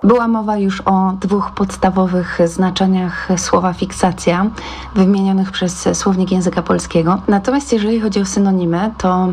Była mowa już o dwóch podstawowych znaczeniach słowa fiksacja, wymienionych przez Słownik Języka Polskiego. Natomiast jeżeli chodzi o synonimy, to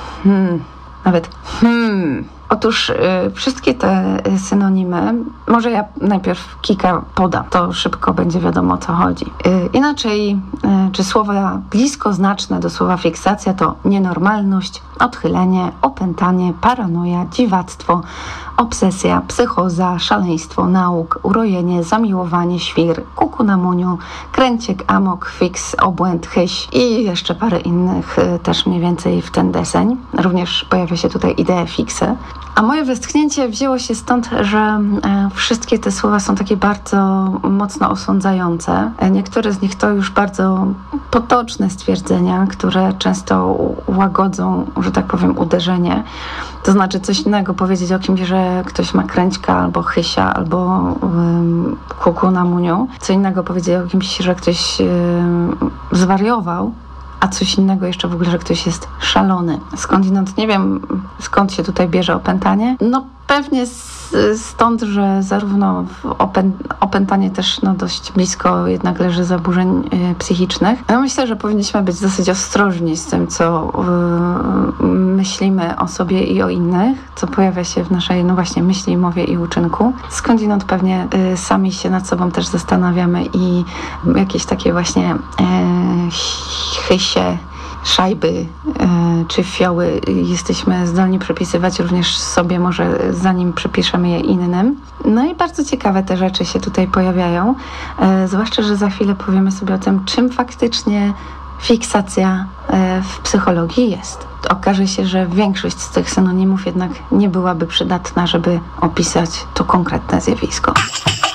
Otóż wszystkie te synonimy, może ja najpierw kilka podam, to szybko będzie wiadomo, o co chodzi. Inaczej, czy słowa bliskoznaczne do słowa fiksacja to nienormalność, odchylenie, opętanie, paranoja, dziwactwo, obsesja, psychoza, szaleństwo, nauk, urojenie, zamiłowanie, świr, kuku na muniu, kręciek, amok, fiks, obłęd, chyś i jeszcze parę innych też mniej więcej w ten deseń. Również pojawia się tutaj idea fiksy. A moje westchnięcie wzięło się stąd, że wszystkie te słowa są takie bardzo mocno osądzające. Niektóre z nich to już bardzo potoczne stwierdzenia, które często łagodzą, że tak powiem, uderzenie. To znaczy coś innego powiedzieć o kimś, że ktoś ma kręćka albo chysia, albo kuku na muniu. Co innego powiedzieć o kimś, że ktoś zwariował, a coś innego jeszcze w ogóle, że ktoś jest szalony. Skądinąd nie wiem, skąd się tutaj bierze opętanie. No pewnie stąd, że zarówno opętanie też dość blisko jednak leży zaburzeń psychicznych. No myślę, że powinniśmy być dosyć ostrożni z tym, co myślimy o sobie i o innych, co pojawia się w naszej, właśnie, myśli, mowie i uczynku. Skądinąd pewnie sami się nad sobą też zastanawiamy i jakieś takie właśnie chysie, szajby czy fioły jesteśmy zdolni przypisywać również sobie, może zanim przypiszemy je innym. No i bardzo ciekawe te rzeczy się tutaj pojawiają, zwłaszcza, że za chwilę powiemy sobie o tym, czym faktycznie fiksacja w psychologii jest. Okaże się, że większość z tych synonimów jednak nie byłaby przydatna, żeby opisać to konkretne zjawisko.